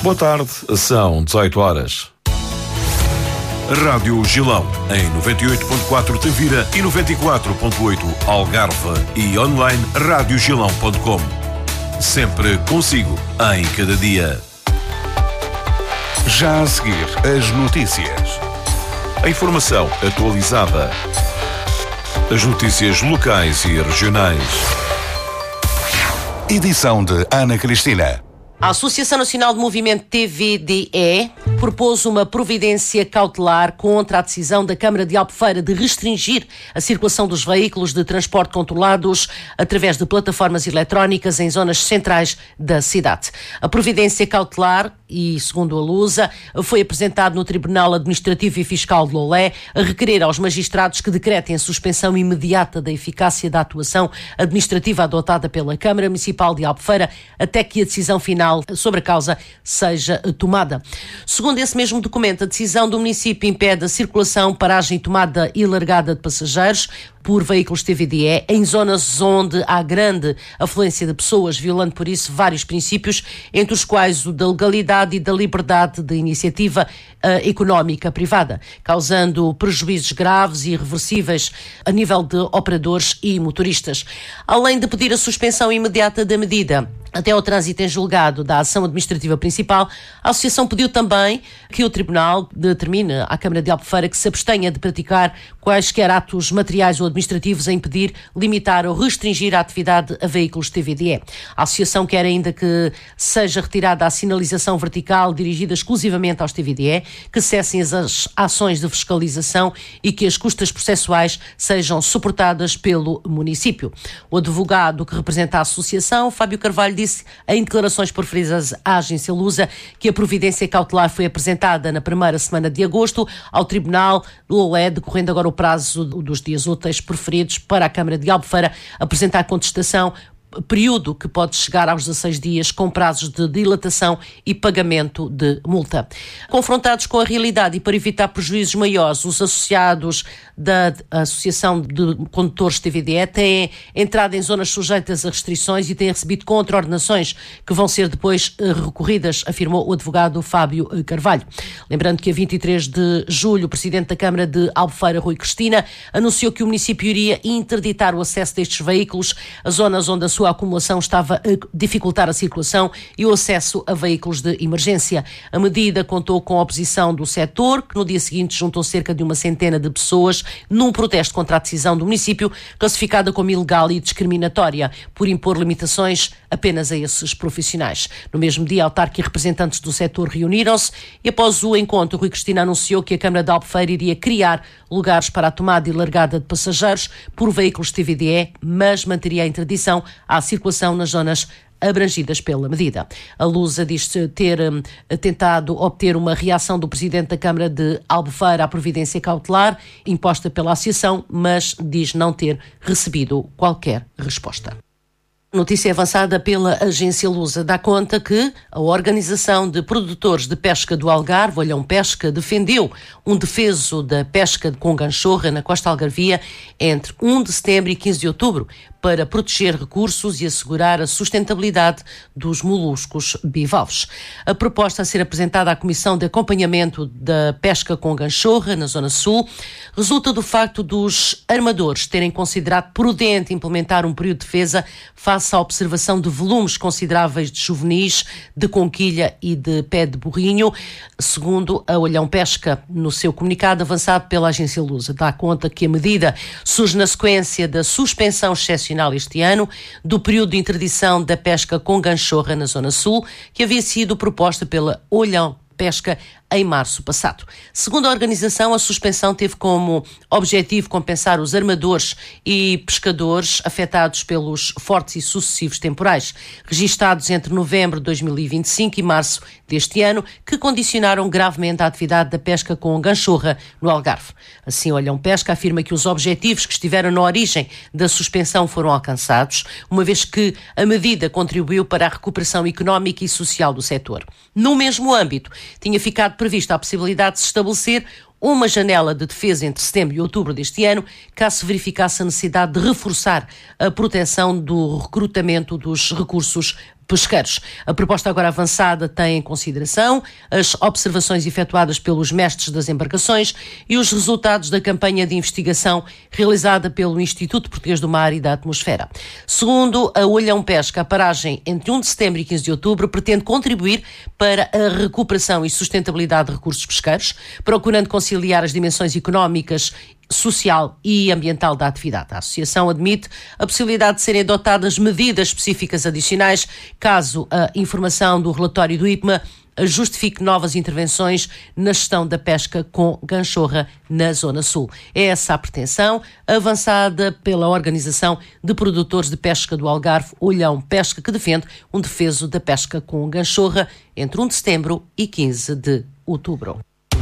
Boa tarde, são 18 horas. Rádio Gilão, em 98.4 Tavira e 94.8 Algarve e online radiogilão.com. Sempre consigo, em cada dia. Já a seguir, as notícias. A informação atualizada. As notícias locais e regionais. Edição de Ana Cristina. A Associação Nacional de Movimento TVDE propôs uma providência cautelar contra a decisão da Câmara de Albufeira de restringir a circulação dos veículos de transporte controlados através de plataformas eletrónicas em zonas centrais da cidade. A providência cautelar, e segundo a Lusa, foi apresentado no Tribunal Administrativo e Fiscal de Lolé a requerer aos magistrados que decretem a suspensão imediata da eficácia da atuação administrativa adotada pela Câmara Municipal de Albufeira até que a decisão final sobre a causa seja tomada. Segundo esse mesmo documento, a decisão do município impede a circulação, paragem, tomada e largada de passageiros por veículos TVDE em zonas onde há grande afluência de pessoas, violando por isso vários princípios, entre os quais o da legalidade e da liberdade de iniciativa económica privada, causando prejuízos graves e irreversíveis a nível de operadores e motoristas. Além de pedir a suspensão imediata da medida até ao trânsito em julgado da ação administrativa principal, a Associação pediu também que o Tribunal determine à Câmara de Albufeira que se abstenha de praticar quaisquer atos materiais ou administrativos a impedir, limitar ou restringir a atividade a veículos TVDE. A Associação quer ainda que seja retirada a sinalização vertical dirigida exclusivamente aos TVDE, que cessem as ações de fiscalização e que as custas processuais sejam suportadas pelo município. O advogado que representa a Associação, Fábio Carvalho, disse em declarações proferidas à agência Lusa que a providência cautelar foi apresentada na primeira semana de agosto ao Tribunal de Lolé, decorrendo agora o prazo dos dias úteis preferidos para a Câmara de Albufeira apresentar contestação, período que pode chegar aos 16 dias, com prazos de dilatação e pagamento de multa. Confrontados com a realidade e para evitar prejuízos maiores, os associados da Associação de Condutores TVDE têm entrado em zonas sujeitas a restrições e têm recebido contraordenações que vão ser depois recorridas, afirmou o advogado Fábio Carvalho. Lembrando que a 23 de julho o Presidente da Câmara de Albufeira, Rui Cristina, anunciou que o município iria interditar o acesso destes veículos a zonas onde a sua acumulação estava a dificultar a circulação e o acesso a veículos de emergência. A medida contou com a oposição do setor, que no dia seguinte juntou cerca de uma centena de pessoas num protesto contra a decisão do município, classificada como ilegal e discriminatória, por impor limitações apenas a esses profissionais. No mesmo dia, a autarca e representantes do setor reuniram-se e após o encontro, Rui Cristina anunciou que a Câmara de Albufeira iria criar lugares para a tomada e largada de passageiros por veículos TVDE, mas manteria a interdição à circulação nas zonas abrangidas pela medida. A Lusa diz ter tentado obter uma reação do Presidente da Câmara de Albufeira à providência cautelar imposta pela Associação, mas diz não ter recebido qualquer resposta. Notícia avançada pela agência Lusa dá conta que a Organização de Produtores de Pesca do Algarve, Olhão Pesca, defendeu um defeso da pesca com ganchorra na costa algarvia entre 1 de setembro e 15 de outubro para proteger recursos e assegurar a sustentabilidade dos moluscos bivalves. A proposta a ser apresentada à Comissão de Acompanhamento da Pesca com Ganchorra, na Zona Sul, resulta do facto dos armadores terem considerado prudente implementar um período de defesa face à observação de volumes consideráveis de juvenis, de conquilha e de pé de borrinho, segundo a Olhão Pesca, no seu comunicado avançado pela agência Lusa. Dá conta que a medida surge na sequência da suspensão excepcional este ano do período de interdição da pesca com ganchorra na Zona Sul, que havia sido proposta pela Olhão Pesca em março passado. Segundo a organização, a suspensão teve como objetivo compensar os armadores e pescadores afetados pelos fortes e sucessivos temporais, registados entre novembro de 2025 e março deste ano, que condicionaram gravemente a atividade da pesca com ganchorra no Algarve. Assim, Olhão Pesca afirma que os objetivos que estiveram na origem da suspensão foram alcançados, uma vez que a medida contribuiu para a recuperação económica e social do setor. No mesmo âmbito, tinha ficado prevista a possibilidade de se estabelecer uma janela de defesa entre setembro e outubro deste ano, caso se verificasse a necessidade de reforçar a proteção do recrutamento dos recursos pesqueiros. A proposta agora avançada tem em consideração as observações efetuadas pelos mestres das embarcações e os resultados da campanha de investigação realizada pelo Instituto Português do Mar e da Atmosfera. Segundo a Olhão Pesca, a paragem entre 1 de setembro e 15 de outubro pretende contribuir para a recuperação e sustentabilidade de recursos pesqueiros, procurando conciliar as dimensões económicas, social e ambiental da atividade. A Associação admite a possibilidade de serem adotadas medidas específicas adicionais caso a informação do relatório do IPMA justifique novas intervenções na gestão da pesca com ganchorra na Zona Sul. É essa a pretensão avançada pela Organização de Produtores de Pesca do Algarve, Olhão Pesca, que defende um defeso da pesca com ganchorra entre 1 de setembro e 15 de outubro.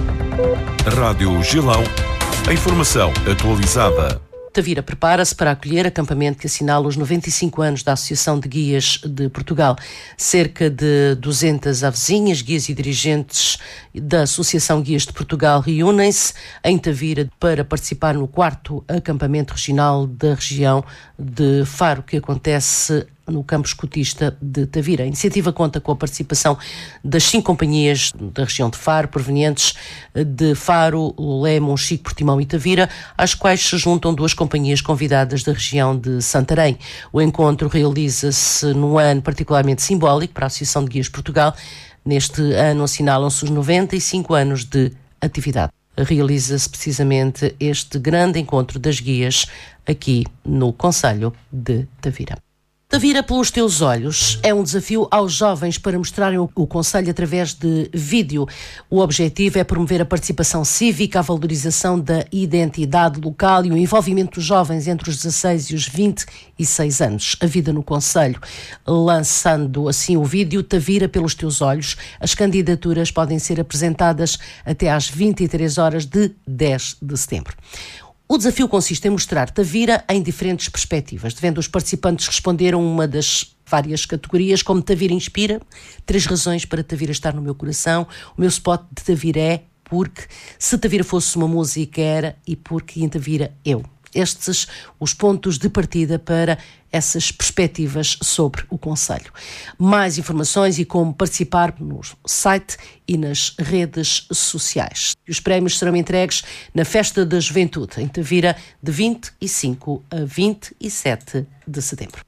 Rádio Gilão. A informação atualizada. Tavira prepara-se para acolher acampamento que assinala os 95 anos da Associação de Guias de Portugal. Cerca de 200 avezinhas, guias e dirigentes da Associação Guias de Portugal reúnem-se em Tavira para participar no 4º acampamento regional da região de Faro, que acontece no campo escotista de Tavira. A iniciativa conta com a participação das 5 companhias da região de Faro, provenientes de Faro, Lolé, Monchique, Portimão e Tavira, às quais se juntam 2 companhias convidadas da região de Santarém. O encontro realiza-se num ano particularmente simbólico para a Associação de Guias de Portugal. Neste ano assinalam-se os 95 anos de atividade. Realiza-se precisamente este grande encontro das guias aqui no concelho de Tavira. Tavira pelos teus olhos é um desafio aos jovens para mostrarem o concelho através de vídeo. O objetivo é promover a participação cívica, a valorização da identidade local e o envolvimento dos jovens entre os 16 e os 26 anos. A vida no concelho. Lançando assim o vídeo Tavira pelos teus olhos, as candidaturas podem ser apresentadas até às 23 horas de 10 de setembro. O desafio consiste em mostrar Tavira em diferentes perspectivas, devendo os participantes responder a uma das várias categorias, como Tavira inspira, 3 razões para Tavira estar no meu coração, o meu spot de Tavira é porque, se Tavira fosse uma música era e porque em Tavira eu. Estes os pontos de partida para essas perspectivas sobre o concelho. Mais informações e como participar no site e nas redes sociais. Os prémios serão entregues na Festa da Juventude, em Tavira, de 25 a 27 de setembro.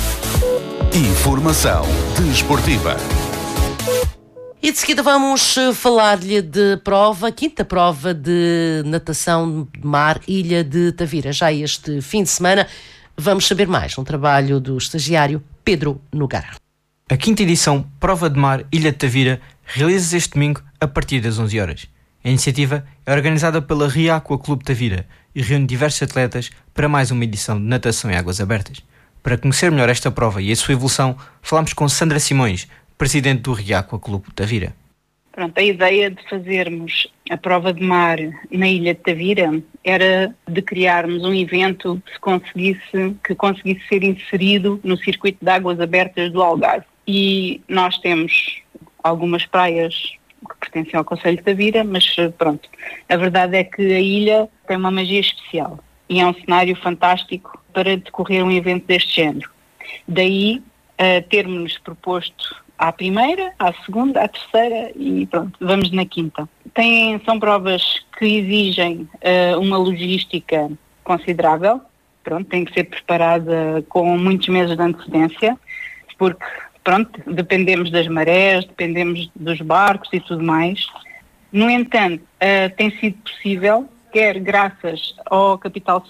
Informação desportiva. E de seguida vamos falar-lhe de prova, 5ª prova de natação de mar, Ilha de Tavira. Já este fim de semana vamos saber mais, um trabalho do estagiário Pedro Nogueira. A 5ª edição Prova de Mar, Ilha de Tavira, realiza-se este domingo a partir das 11 horas. A iniciativa é organizada pela Ria Aqua Clube Tavira e reúne diversos atletas para mais uma edição de natação em águas abertas. Para conhecer melhor esta prova e a sua evolução, falamos com Sandra Simões, presidente do Ria Aqua Clube Tavira. Pronto, a ideia de fazermos a prova de mar na Ilha de Tavira era de criarmos um evento que conseguisse ser inserido no circuito de águas abertas do Algarve. E nós temos algumas praias que pertencem ao concelho de Tavira, mas pronto, a verdade é que a ilha tem uma magia especial e é um cenário fantástico para decorrer um evento deste género. Daí termos-nos proposto à primeira, à segunda, à terceira e pronto, vamos na 5ª. São provas que exigem uma logística considerável, pronto, tem que ser preparada com muitos meses de antecedência, porque pronto, dependemos das marés, dependemos dos barcos e tudo mais. No entanto, tem sido possível, quer graças ao capital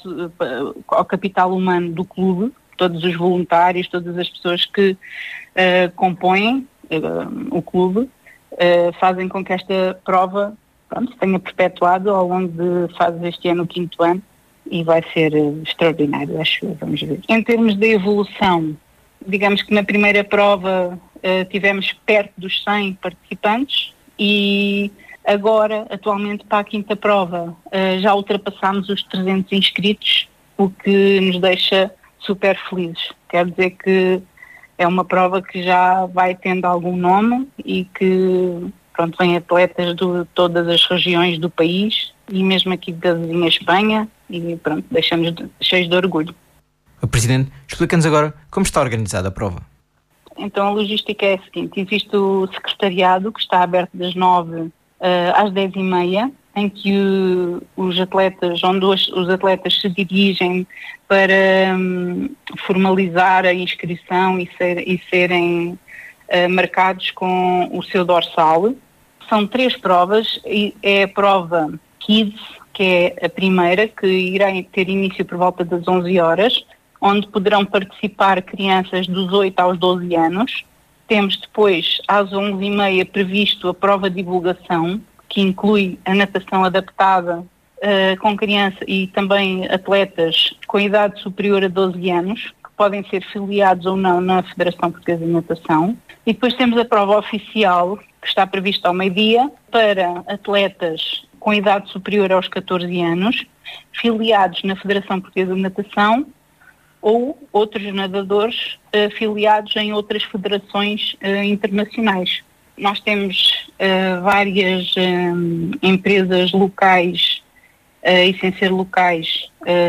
humano do clube, todos os voluntários, todas as pessoas que compõem o clube, fazem com que esta prova se tenha perpetuado ao longo de faz este ano o 5º ano e vai ser extraordinário, acho que vamos ver. Em termos de evolução, digamos que na primeira prova tivemos perto dos 100 participantes e agora, atualmente, para a 5ª prova, já ultrapassámos os 300 inscritos, o que nos deixa super felizes. Quer dizer que é uma prova que já vai tendo algum nome e que, pronto, vem atletas de todas as regiões do país e mesmo aqui da vizinha Espanha e, pronto, deixamos cheios de orgulho. O Presidente explica-nos agora como está organizada a prova. Então a logística é a seguinte: existe o secretariado que está aberto das 9 às 10h30, em que os atletas se dirigem para formalizar a inscrição e serem marcados com o seu dorsal. São 3 provas, e é a prova Kids, que é a primeira, que irá ter início por volta das 11 horas, onde poderão participar crianças dos 8 aos 12 anos. Temos depois, às 11h30, previsto a prova de divulgação, que inclui a natação adaptada com crianças e também atletas com idade superior a 12 anos, que podem ser filiados ou não na Federação Portuguesa de Natação. E depois temos a prova oficial, que está prevista ao meio-dia, para atletas com idade superior aos 14 anos, filiados na Federação Portuguesa de Natação, ou outros nadadores filiados em outras federações internacionais. Nós temos várias empresas locais e sem ser locais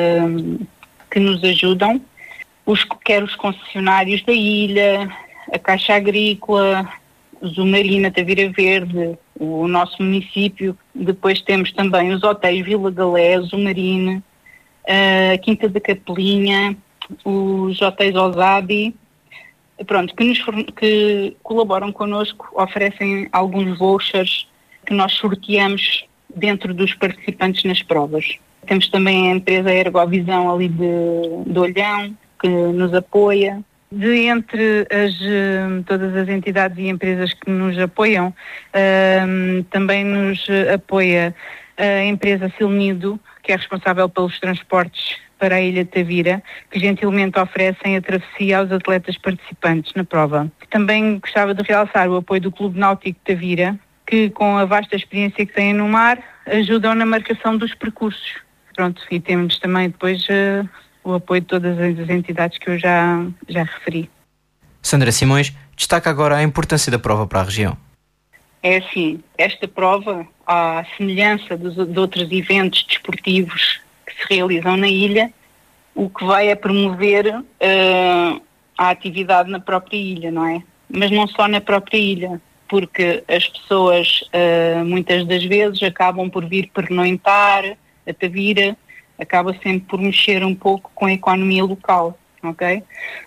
que nos ajudam, quer os concessionários da ilha, a Caixa Agrícola, Zumarina, Tavira Verde, o nosso município. Depois temos também os hotéis Vila Galé, Zumarina, a Quinta da Capelinha, os hotéis Osabi, pronto, que colaboram connosco, oferecem alguns vouchers que nós sorteamos dentro dos participantes nas provas. Temos também a empresa Ergovisão ali de Olhão, que nos apoia. Entre todas as entidades e empresas que nos apoiam, também nos apoia a empresa Silnido, que é responsável pelos transportes para a Ilha de Tavira, que gentilmente oferecem a travessia aos atletas participantes na prova. Também gostava de realçar o apoio do Clube Náutico de Tavira, que com a vasta experiência que têm no mar, ajudam na marcação dos percursos. Pronto, e temos também depois o apoio de todas as entidades que eu já referi. Sandra Simões destaca agora a importância da prova para a região. É assim, esta prova, à semelhança de outros eventos desportivos que se realizam na ilha, o que vai é promover a atividade na própria ilha, não é? Mas não só na própria ilha, porque as pessoas muitas das vezes acabam por vir pernoitar a Tavira, acaba sempre por mexer um pouco com a economia local, ok?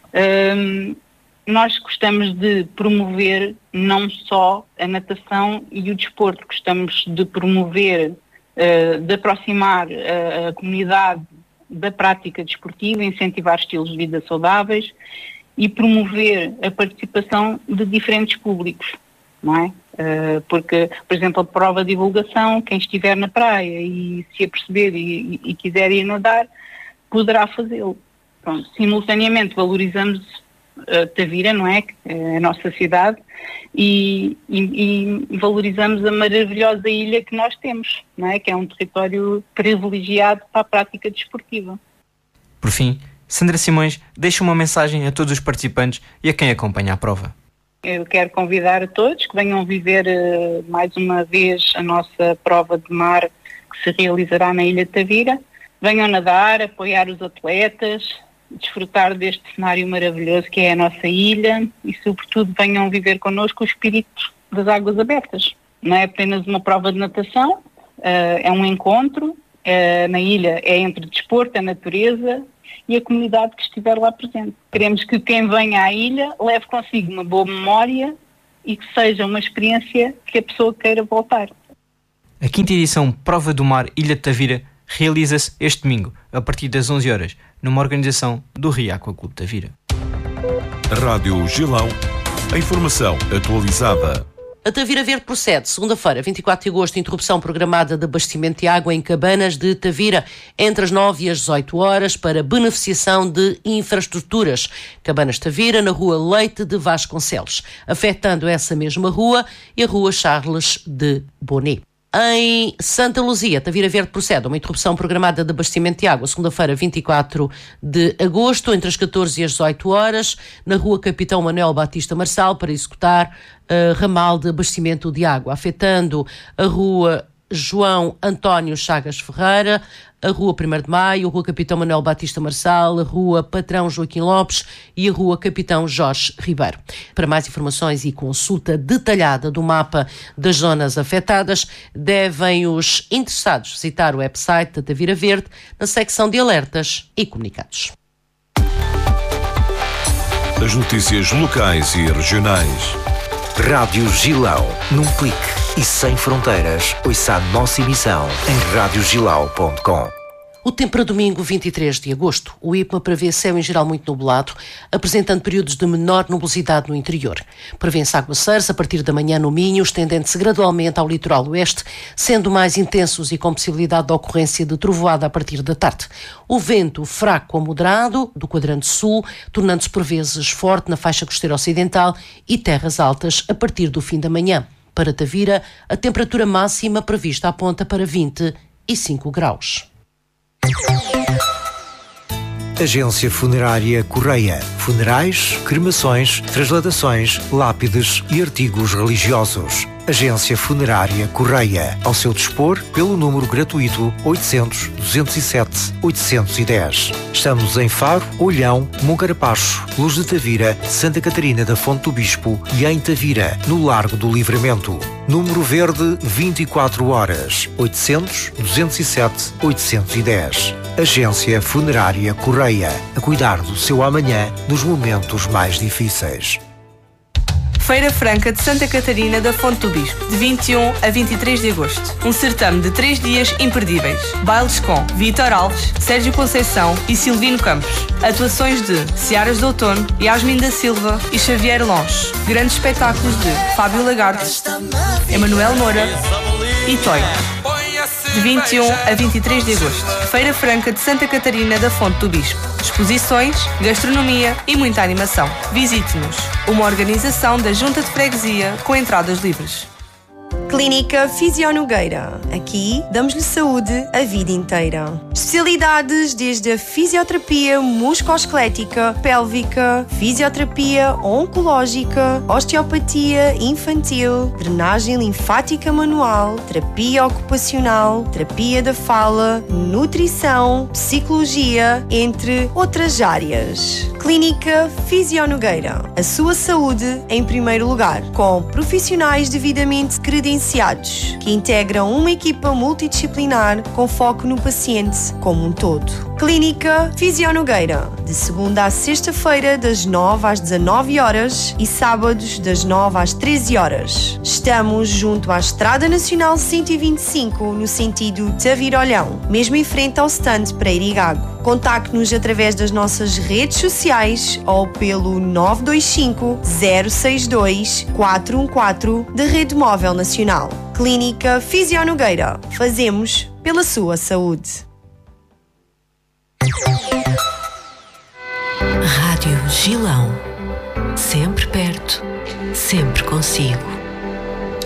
Nós gostamos de promover não só a natação e o desporto, gostamos de promover, de aproximar a comunidade da prática desportiva, incentivar estilos de vida saudáveis e promover a participação de diferentes públicos, não é? Porque, por exemplo, a prova de divulgação, quem estiver na praia e se aperceber e quiser ir nadar, poderá fazê-lo. Pronto, simultaneamente valorizamos Tavira, não é? É a nossa cidade, e valorizamos a maravilhosa ilha que nós temos, não é? Que é um território privilegiado para a prática desportiva. Por fim, Sandra Simões deixa uma mensagem a todos os participantes e a quem acompanha a prova. Eu quero convidar a todos que venham viver mais uma vez a nossa prova de mar que se realizará na Ilha de Tavira. Venham nadar, apoiar os atletas, desfrutar deste cenário maravilhoso que é a nossa ilha e, sobretudo, venham viver connosco o espírito das águas abertas. Não é apenas uma prova de natação, é um encontro. Na ilha é entre o desporto, a natureza e a comunidade que estiver lá presente. Queremos que quem venha à ilha leve consigo uma boa memória e que seja uma experiência que a pessoa queira voltar. A 5ª edição Prova do Mar Ilha de Tavira realiza-se este domingo, a partir das 11 horas, numa organização do Rio Aqua Clube Tavira. Rádio Gilão, a informação atualizada. A Tavira Verde procede, segunda-feira, 24 de agosto, interrupção programada de abastecimento de água em Cabanas de Tavira, entre as 9 e as 18 horas, para beneficiação de infraestruturas. Cabanas de Tavira, na rua Leite de Vasconcelos, afetando essa mesma rua e a rua Charles de Bonnet. Em Santa Luzia, Tavira Verde procede uma interrupção programada de abastecimento de água, segunda-feira, 24 de agosto, entre as 14 e as 18 horas, na rua Capitão Manuel Batista Marçal, para executar ramal de abastecimento de água, afetando a rua João António Chagas Ferreira, a Rua 1º de Maio, a Rua Capitão Manuel Batista Marçal, a Rua Patrão Joaquim Lopes e a Rua Capitão Jorge Ribeiro. Para mais informações e consulta detalhada do mapa das zonas afetadas, devem os interessados visitar o website da Tavira Verde na secção de alertas e comunicados. As notícias locais e regionais. Rádio Gilão, num clique e sem fronteiras, ouça a nossa emissão em radiogilau.com. O tempo para domingo 23 de agosto. O IPMA prevê céu em geral muito nublado, apresentando períodos de menor nubosidade no interior. Prevê-se aguaceiros a partir da manhã no Minho, estendendo-se gradualmente ao litoral oeste, sendo mais intensos e com possibilidade de ocorrência de trovoada a partir da tarde. O vento fraco a moderado do quadrante sul, tornando-se por vezes forte na faixa costeira ocidental e terras altas a partir do fim da manhã. Para Tavira, a temperatura máxima prevista aponta para 25 graus. Agência Funerária Correia. Funerais, cremações, transladações, lápides e artigos religiosos. Agência Funerária Correia. Ao seu dispor, pelo número gratuito 800 207 810. Estamos em Faro, Olhão, Moncarapaz, Luz de Tavira, Santa Catarina da Fonte do Bispo e em Tavira, no Largo do Livramento. Número verde 24 horas 800 207 810. Agência Funerária Correia. A cuidar do seu amanhã nos momentos mais difíceis. Feira Franca de Santa Catarina da Fonte do Bispo, de 21 a 23 de agosto. Um certame de 3 dias imperdíveis. Bailes com Vítor Alves, Sérgio Conceição e Silvino Campos. Atuações de Searas do Outono, Yasmin da Silva e Xavier Longe. Grandes espetáculos de Fábio Lagarde, Emanuel Moura e Toy. De 21 a 23 de agosto. Feira Franca de Santa Catarina da Fonte do Bispo. Exposições, gastronomia e muita animação. Visite-nos. Uma organização da Junta de Freguesia com entradas livres. Clínica Fisio Nogueira. Aqui damos-lhe saúde a vida inteira. Especialidades desde a fisioterapia musculoesquelética, pélvica, fisioterapia oncológica, osteopatia infantil, drenagem linfática manual, terapia ocupacional, terapia da fala, nutrição, psicologia, entre outras áreas. Clínica Fisio Nogueira. A sua saúde em primeiro lugar, com profissionais devidamente credenciados, que integram uma equipa multidisciplinar com foco no paciente como um todo. Clínica Fisio Nogueira, de segunda a sexta-feira das 9 às 19 horas e sábados das 9 às 13 horas. Estamos junto à Estrada Nacional 125, no sentido Tavira-Olhão, mesmo em frente ao stand Pereira e Gago. Contacte-nos através das nossas redes sociais ou pelo 925 062 414 da Rede Móvel Nacional. Clínica Fisio Nogueira. Fazemos pela sua saúde. Rádio Gilão. Sempre perto, sempre consigo.